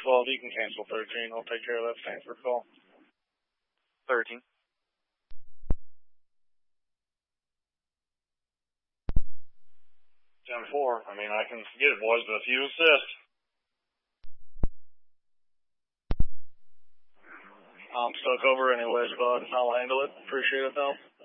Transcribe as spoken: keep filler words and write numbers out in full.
twelve, you can cancel thirteen. I'll take care of that Stanford call. thirteen. ten four. I mean, I can get it, boys, but if you assist. I'm stuck over anyways, bud. I'll handle it. Appreciate it, though.